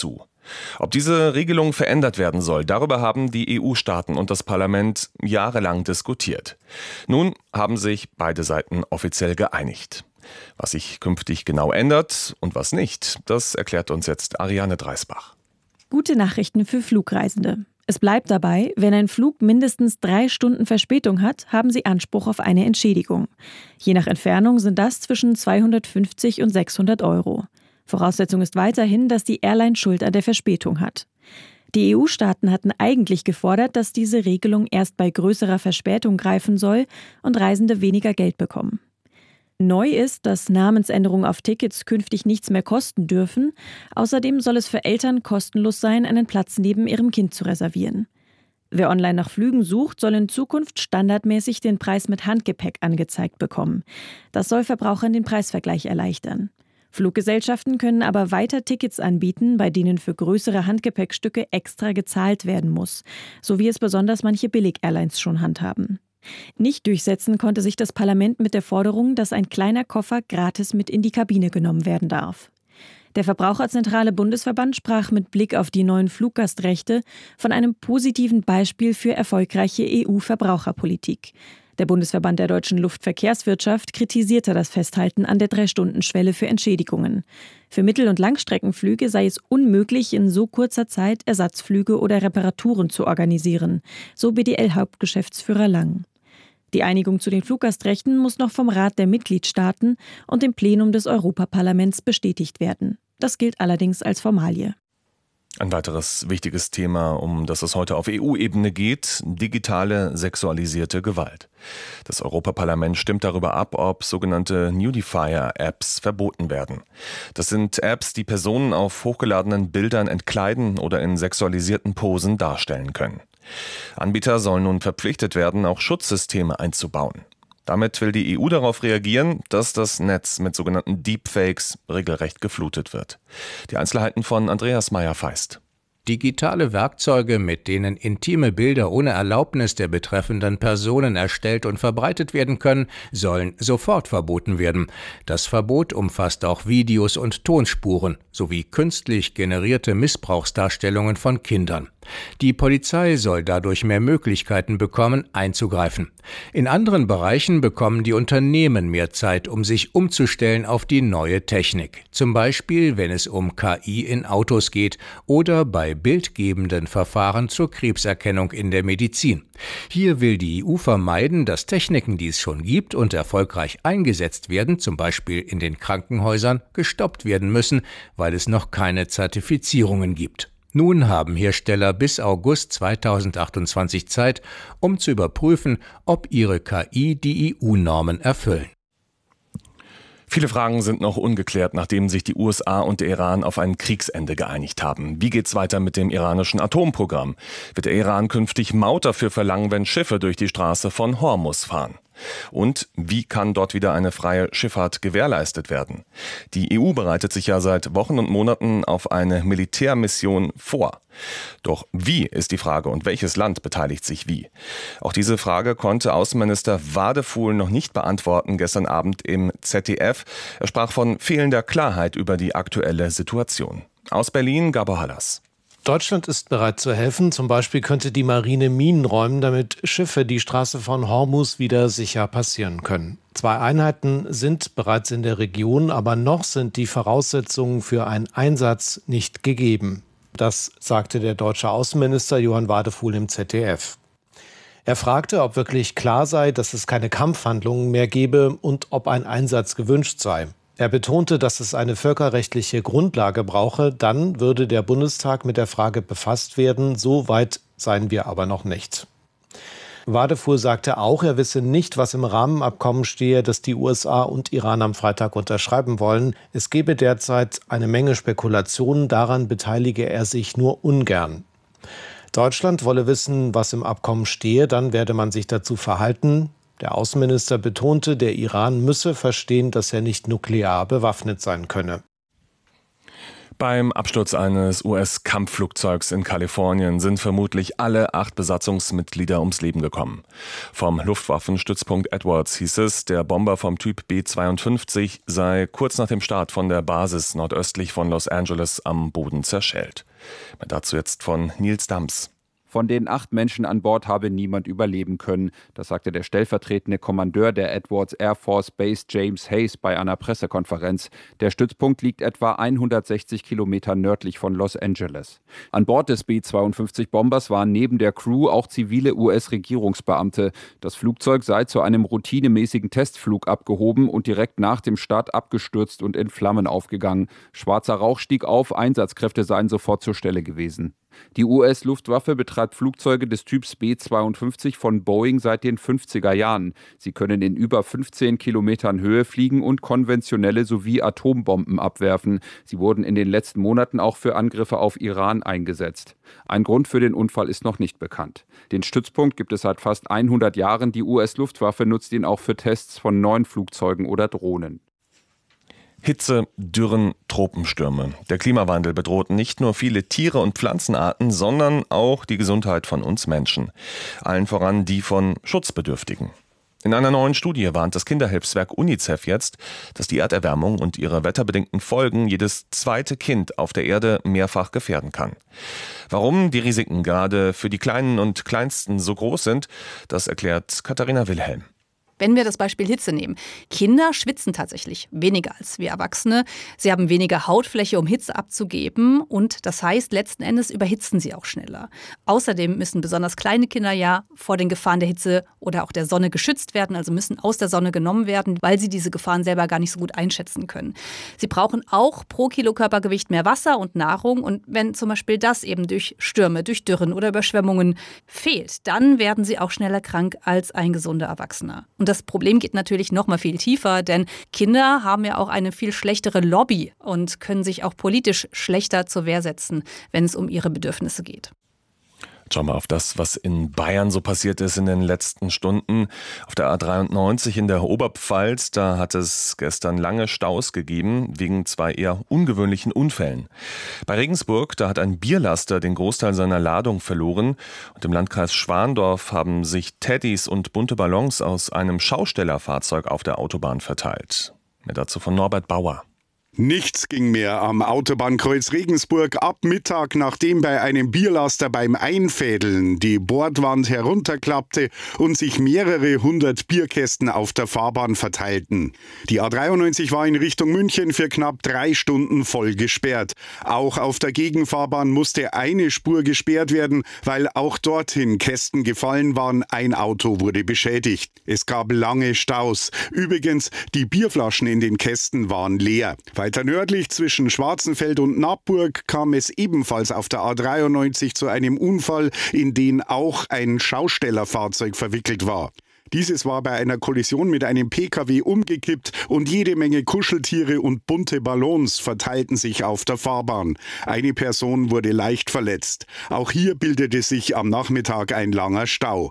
zu. Ob diese Regelung verändert werden soll, darüber haben die EU-Staaten und das Parlament jahrelang diskutiert. Nun haben sich beide Seiten offiziell geeinigt. Was sich künftig genau ändert und was nicht, das erklärt uns jetzt Ariane Dreisbach. Gute Nachrichten für Flugreisende. Es bleibt dabei, wenn ein Flug mindestens 3 Stunden Verspätung hat, haben Sie Anspruch auf eine Entschädigung. Je nach Entfernung sind das zwischen 250 und 600 Euro. Voraussetzung ist weiterhin, dass die Airline Schuld an der Verspätung hat. Die EU-Staaten hatten eigentlich gefordert, dass diese Regelung erst bei größerer Verspätung greifen soll und Reisende weniger Geld bekommen. Neu ist, dass Namensänderungen auf Tickets künftig nichts mehr kosten dürfen. Außerdem soll es für Eltern kostenlos sein, einen Platz neben ihrem Kind zu reservieren. Wer online nach Flügen sucht, soll in Zukunft standardmäßig den Preis mit Handgepäck angezeigt bekommen. Das soll Verbrauchern den Preisvergleich erleichtern. Fluggesellschaften können aber weiter Tickets anbieten, bei denen für größere Handgepäckstücke extra gezahlt werden muss, so wie es besonders manche Billig-Airlines schon handhaben. Nicht durchsetzen konnte sich das Parlament mit der Forderung, dass ein kleiner Koffer gratis mit in die Kabine genommen werden darf. Der Verbraucherzentrale Bundesverband sprach mit Blick auf die neuen Fluggastrechte von einem positiven Beispiel für erfolgreiche EU-Verbraucherpolitik. Der Bundesverband der deutschen Luftverkehrswirtschaft kritisierte das Festhalten an der 3-Stunden-Schwelle für Entschädigungen. Für Mittel- und Langstreckenflüge sei es unmöglich, in so kurzer Zeit Ersatzflüge oder Reparaturen zu organisieren, so BDL-Hauptgeschäftsführer Lang. Die Einigung zu den Fluggastrechten muss noch vom Rat der Mitgliedstaaten und dem Plenum des Europaparlaments bestätigt werden. Das gilt allerdings als Formalie. Ein weiteres wichtiges Thema, um das es heute auf EU-Ebene geht: digitale sexualisierte Gewalt. Das Europaparlament stimmt darüber ab, ob sogenannte Nudifier-Apps verboten werden. Das sind Apps, die Personen auf hochgeladenen Bildern entkleiden oder in sexualisierten Posen darstellen können. Anbieter sollen nun verpflichtet werden, auch Schutzsysteme einzubauen. Damit will die EU darauf reagieren, dass das Netz mit sogenannten Deepfakes regelrecht geflutet wird. Die Einzelheiten von Andreas Meyer-Feist. Digitale Werkzeuge, mit denen intime Bilder ohne Erlaubnis der betreffenden Personen erstellt und verbreitet werden können, sollen sofort verboten werden. Das Verbot umfasst auch Videos und Tonspuren sowie künstlich generierte Missbrauchsdarstellungen von Kindern. Die Polizei soll dadurch mehr Möglichkeiten bekommen, einzugreifen. In anderen Bereichen bekommen die Unternehmen mehr Zeit, um sich umzustellen auf die neue Technik. Zum Beispiel, wenn es um KI in Autos geht oder bei bildgebenden Verfahren zur Krebserkennung in der Medizin. Hier will die EU vermeiden, dass Techniken, die es schon gibt und erfolgreich eingesetzt werden, zum Beispiel in den Krankenhäusern, gestoppt werden müssen, weil es noch keine Zertifizierungen gibt. Nun haben Hersteller bis August 2028 Zeit, um zu überprüfen, ob ihre KI die EU-Normen erfüllen. Viele Fragen sind noch ungeklärt, nachdem sich die USA und der Iran auf ein Kriegsende geeinigt haben. Wie geht's weiter mit dem iranischen Atomprogramm? Wird der Iran künftig Maut dafür verlangen, wenn Schiffe durch die Straße von Hormuz fahren? Und wie kann dort wieder eine freie Schifffahrt gewährleistet werden? Die EU bereitet sich ja seit Wochen und Monaten auf eine Militärmission vor. Doch wie ist die Frage und welches Land beteiligt sich wie? Auch diese Frage konnte Außenminister Wadefuhl noch nicht beantworten gestern Abend im ZDF. Er sprach von fehlender Klarheit über die aktuelle Situation. Aus Berlin, Gabor Hallas. Deutschland ist bereit zu helfen. Zum Beispiel könnte die Marine Minen räumen, damit Schiffe die Straße von Hormuz wieder sicher passieren können. 2 Einheiten sind bereits in der Region, aber noch sind die Voraussetzungen für einen Einsatz nicht gegeben. Das sagte der deutsche Außenminister Johann Wadefuhl im ZDF. Er fragte, ob wirklich klar sei, dass es keine Kampfhandlungen mehr gebe und ob ein Einsatz gewünscht sei. Er betonte, dass es eine völkerrechtliche Grundlage brauche, dann würde der Bundestag mit der Frage befasst werden. So weit seien wir aber noch nicht. Wadefuhl sagte auch, er wisse nicht, was im Rahmenabkommen stehe, das die USA und Iran am Freitag unterschreiben wollen. Es gebe derzeit eine Menge Spekulationen, daran beteilige er sich nur ungern. Deutschland wolle wissen, was im Abkommen stehe, dann werde man sich dazu verhalten. Der Außenminister betonte, der Iran müsse verstehen, dass er nicht nuklear bewaffnet sein könne. Beim Absturz eines US-Kampfflugzeugs in Kalifornien sind vermutlich alle 8 Besatzungsmitglieder ums Leben gekommen. Vom Luftwaffenstützpunkt Edwards hieß es, der Bomber vom Typ B-52 sei kurz nach dem Start von der Basis nordöstlich von Los Angeles am Boden zerschellt. Mehr dazu jetzt von Nils Dams. Von den 8 Menschen an Bord habe niemand überleben können. Das sagte der stellvertretende Kommandeur der Edwards Air Force Base James Hayes bei einer Pressekonferenz. Der Stützpunkt liegt etwa 160 Kilometer nördlich von Los Angeles. An Bord des B-52-Bombers waren neben der Crew auch zivile US-Regierungsbeamte. Das Flugzeug sei zu einem routinemäßigen Testflug abgehoben und direkt nach dem Start abgestürzt und in Flammen aufgegangen. Schwarzer Rauch stieg auf, Einsatzkräfte seien sofort zur Stelle gewesen. Die US-Luftwaffe betreibt Flugzeuge des Typs B-52 von Boeing seit den 50er Jahren. Sie können in über 15 Kilometern Höhe fliegen und konventionelle sowie Atombomben abwerfen. Sie wurden in den letzten Monaten auch für Angriffe auf Iran eingesetzt. Ein Grund für den Unfall ist noch nicht bekannt. Den Stützpunkt gibt es seit fast 100 Jahren. Die US-Luftwaffe nutzt ihn auch für Tests von neuen Flugzeugen oder Drohnen. Hitze, Dürren, Tropenstürme. Der Klimawandel bedroht nicht nur viele Tiere- und Pflanzenarten, sondern auch die Gesundheit von uns Menschen. Allen voran die von Schutzbedürftigen. In einer neuen Studie warnt das Kinderhilfswerk UNICEF jetzt, dass die Erderwärmung und ihre wetterbedingten Folgen jedes zweite Kind auf der Erde mehrfach gefährden kann. Warum die Risiken gerade für die Kleinen und Kleinsten so groß sind, das erklärt Katharina Wilhelm. Wenn wir das Beispiel Hitze nehmen. Kinder schwitzen tatsächlich weniger als wir Erwachsene. Sie haben weniger Hautfläche, um Hitze abzugeben. Und das heißt, letzten Endes überhitzen sie auch schneller. Außerdem müssen besonders kleine Kinder ja vor den Gefahren der Hitze oder auch der Sonne geschützt werden. Also müssen aus der Sonne genommen werden, weil sie diese Gefahren selber gar nicht so gut einschätzen können. Sie brauchen auch pro Kilo Körpergewicht mehr Wasser und Nahrung. Und wenn zum Beispiel das eben durch Stürme, durch Dürren oder Überschwemmungen fehlt, dann werden sie auch schneller krank als ein gesunder Erwachsener. Und das Problem geht natürlich noch mal viel tiefer, denn Kinder haben ja auch eine viel schlechtere Lobby und können sich auch politisch schlechter zur Wehr setzen, wenn es um ihre Bedürfnisse geht. Schauen wir auf das, was in Bayern so passiert ist in den letzten Stunden. Auf der A93 in der Oberpfalz, da hat es gestern lange Staus gegeben, wegen 2 eher ungewöhnlichen Unfällen. Bei Regensburg, da hat ein Bierlaster den Großteil seiner Ladung verloren. Und im Landkreis Schwandorf haben sich Teddys und bunte Ballons aus einem Schaustellerfahrzeug auf der Autobahn verteilt. Mehr dazu von Norbert Bauer. Nichts ging mehr am Autobahnkreuz Regensburg ab Mittag, nachdem bei einem Bierlaster beim Einfädeln die Bordwand herunterklappte und sich mehrere 100 Bierkästen auf der Fahrbahn verteilten. Die A93 war in Richtung München für knapp 3 Stunden voll gesperrt. Auch auf der Gegenfahrbahn musste eine Spur gesperrt werden, weil auch dorthin Kästen gefallen waren. Ein Auto wurde beschädigt. Es gab lange Staus. Übrigens, die Bierflaschen in den Kästen waren leer. Weiter nördlich zwischen Schwarzenfeld und Nappburg kam es ebenfalls auf der A93 zu einem Unfall, in den auch ein Schaustellerfahrzeug verwickelt war. Dieses war bei einer Kollision mit einem Pkw umgekippt und jede Menge Kuscheltiere und bunte Ballons verteilten sich auf der Fahrbahn. Eine Person wurde leicht verletzt. Auch hier bildete sich am Nachmittag ein langer Stau.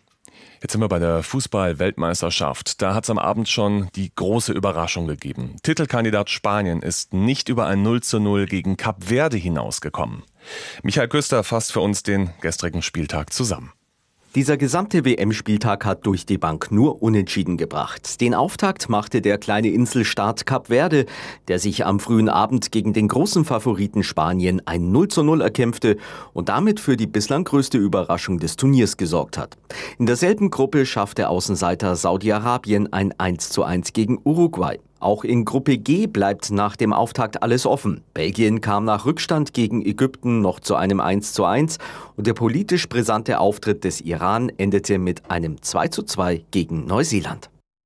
Jetzt sind wir bei der Fußball-Weltmeisterschaft. Da hat es am Abend schon die große Überraschung gegeben. Titelkandidat Spanien ist nicht über ein 0:0 gegen Kap Verde hinausgekommen. Michael Küster fasst für uns den gestrigen Spieltag zusammen. Dieser gesamte WM-Spieltag hat durch die Bank nur Unentschieden gebracht. Den Auftakt machte der kleine Inselstaat Kap Verde, der sich am frühen Abend gegen den großen Favoriten Spanien ein 0:0 erkämpfte und damit für die bislang größte Überraschung des Turniers gesorgt hat. In derselben Gruppe schaffte Außenseiter Saudi-Arabien ein 1:1 gegen Uruguay. Auch in Gruppe G bleibt nach dem Auftakt alles offen. Belgien kam nach Rückstand gegen Ägypten noch zu einem 1:1 und der politisch brisante Auftritt des Iran endete mit einem 2:2 gegen Neuseeland.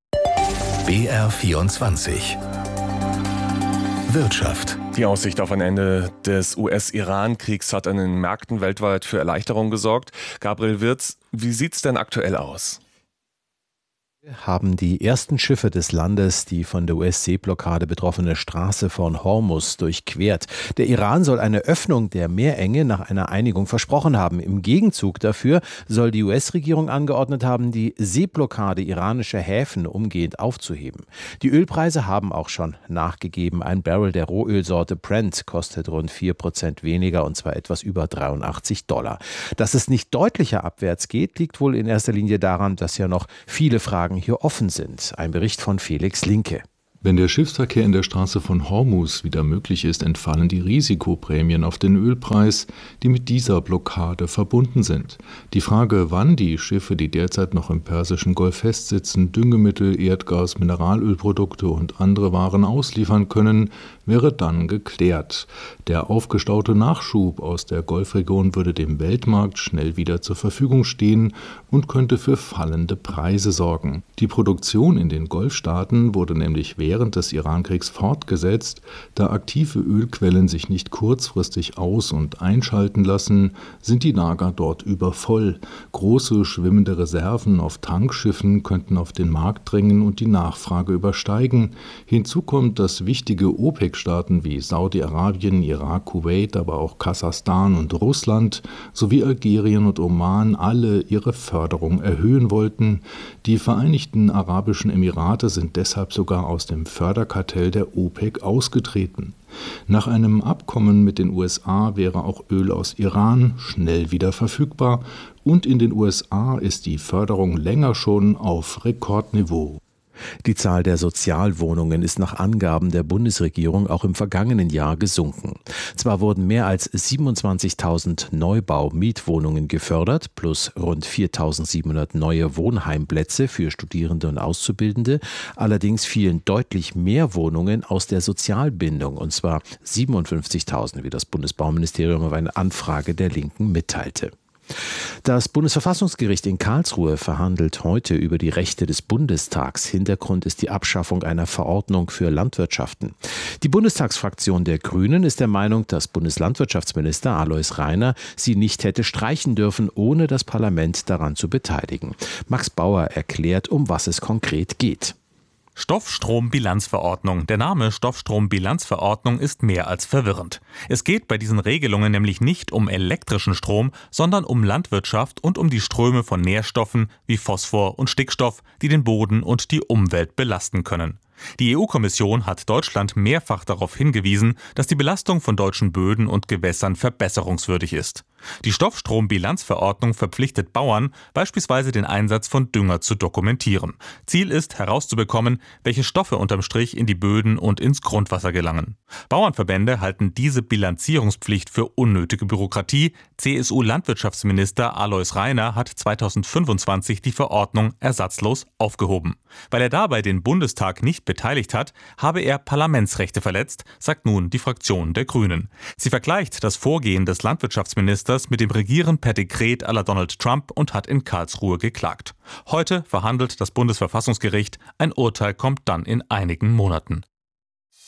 BR24 Wirtschaft. Die Aussicht auf ein Ende des US-Iran-Kriegs hat an den Märkten weltweit für Erleichterung gesorgt. Gabriel Wirz, wie sieht's denn aktuell aus? Haben die ersten Schiffe des Landes die von der US-Seeblockade betroffene Straße von Hormuz durchquert. Der Iran soll eine Öffnung der Meerenge nach einer Einigung versprochen haben. Im Gegenzug dafür soll die US-Regierung angeordnet haben, die Seeblockade iranischer Häfen umgehend aufzuheben. Die Ölpreise haben auch schon nachgegeben. Ein Barrel der Rohölsorte Brent kostet rund 4% weniger, und zwar etwas über $83. Dass es nicht deutlicher abwärts geht, liegt wohl in erster Linie daran, dass ja noch viele Fragen hier offen sind. Ein Bericht von Felix Linke. Wenn der Schiffsverkehr in der Straße von Hormuz wieder möglich ist, entfallen die Risikoprämien auf den Ölpreis, die mit dieser Blockade verbunden sind. Die Frage, wann die Schiffe, die derzeit noch im Persischen Golf festsitzen, Düngemittel, Erdgas, Mineralölprodukte und andere Waren ausliefern können, wäre dann geklärt. Der aufgestaute Nachschub aus der Golfregion würde dem Weltmarkt schnell wieder zur Verfügung stehen und könnte für fallende Preise sorgen. Die Produktion in den Golfstaaten wurde nämlich während des Irankriegs fortgesetzt, da aktive Ölquellen sich nicht kurzfristig aus- und einschalten lassen, sind die Lager dort übervoll. Große schwimmende Reserven auf Tankschiffen könnten auf den Markt drängen und die Nachfrage übersteigen. Hinzu kommt, dass wichtige OPEC-Staaten wie Saudi-Arabien, Irak, Kuwait, aber auch Kasachstan und Russland sowie Algerien und Oman alle ihre Förderung erhöhen wollten. Die Vereinigten Arabischen Emirate sind deshalb sogar aus dem Förderkartell der OPEC ausgetreten. Nach einem Abkommen mit den USA wäre auch Öl aus Iran schnell wieder verfügbar, und in den USA ist die Förderung länger schon auf Rekordniveau. Die Zahl der Sozialwohnungen ist nach Angaben der Bundesregierung auch im vergangenen Jahr gesunken. Zwar wurden mehr als 27.000 Neubau-Mietwohnungen gefördert, plus rund 4.700 neue Wohnheimplätze für Studierende und Auszubildende. Allerdings fielen deutlich mehr Wohnungen aus der Sozialbindung, und zwar 57.000, wie das Bundesbauministerium auf eine Anfrage der Linken mitteilte. Das Bundesverfassungsgericht in Karlsruhe verhandelt heute über die Rechte des Bundestags. Hintergrund ist die Abschaffung einer Verordnung für Landwirtschaften. Die Bundestagsfraktion der Grünen ist der Meinung, dass Bundeslandwirtschaftsminister Alois Rainer sie nicht hätte streichen dürfen, ohne das Parlament daran zu beteiligen. Max Bauer erklärt, um was es konkret geht. Stoffstrombilanzverordnung. Der Name Stoffstrombilanzverordnung ist mehr als verwirrend. Es geht bei diesen Regelungen nämlich nicht um elektrischen Strom, sondern um Landwirtschaft und um die Ströme von Nährstoffen wie Phosphor und Stickstoff, die den Boden und die Umwelt belasten können. Die EU-Kommission hat Deutschland mehrfach darauf hingewiesen, dass die Belastung von deutschen Böden und Gewässern verbesserungswürdig ist. Die Stoffstrombilanzverordnung verpflichtet Bauern, beispielsweise den Einsatz von Dünger zu dokumentieren. Ziel ist, herauszubekommen, welche Stoffe unterm Strich in die Böden und ins Grundwasser gelangen. Bauernverbände halten diese Bilanzierungspflicht für unnötige Bürokratie. CSU-Landwirtschaftsminister Alois Rainer hat 2025 die Verordnung ersatzlos aufgehoben. Weil er dabei den Bundestag nicht beteiligt hat, habe er Parlamentsrechte verletzt, sagt nun die Fraktion der Grünen. Sie vergleicht das Vorgehen des Landwirtschaftsministers mit dem Regieren per Dekret à la Donald Trump und hat in Karlsruhe geklagt. Heute verhandelt das Bundesverfassungsgericht. Ein Urteil kommt dann in einigen Monaten.